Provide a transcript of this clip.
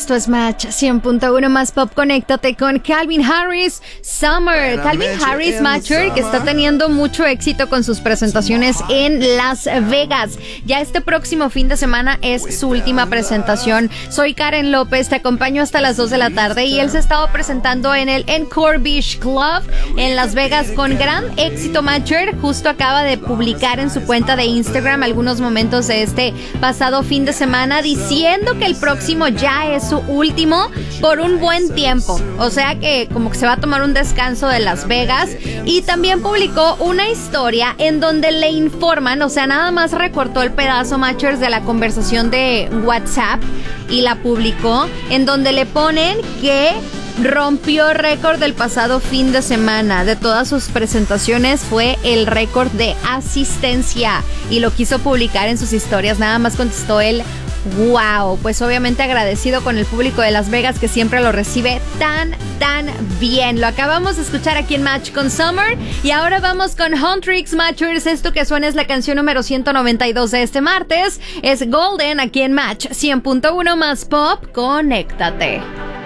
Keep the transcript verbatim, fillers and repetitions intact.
Esto es Match cien punto uno más pop. Conéctate con Calvin Harris Summer. Calvin Harris Matcher, que está teniendo mucho éxito con sus presentaciones en Las Vegas. Ya este próximo fin de semana es su última presentación. Soy Karen López, te acompaño hasta las dos de la tarde y él se estaba presentando en el Encore Beach Club en Las Vegas con gran éxito. Matcher justo acaba de publicar en su cuenta de Instagram algunos momentos de este pasado fin de semana diciendo que el próximo ya es su último por un buen tiempo, o sea que como que se va a tomar un descanso de Las Vegas. Y también publicó una historia en donde le informan, o sea, nada más recortó el pedazo Matchers de la conversación de WhatsApp y la publicó, en donde le ponen que rompió récord del pasado fin de semana. De todas sus presentaciones fue el récord de asistencia y lo quiso publicar en sus historias. Nada más contestó él: wow, pues obviamente agradecido con el público de Las Vegas que siempre lo recibe tan, tan bien. Lo acabamos de escuchar aquí en Match con Summer y ahora vamos con Huntrix Matchers. Esto que suena es la canción número ciento noventa y dos de este martes. Es Golden aquí en Match cien punto uno más pop. Conéctate.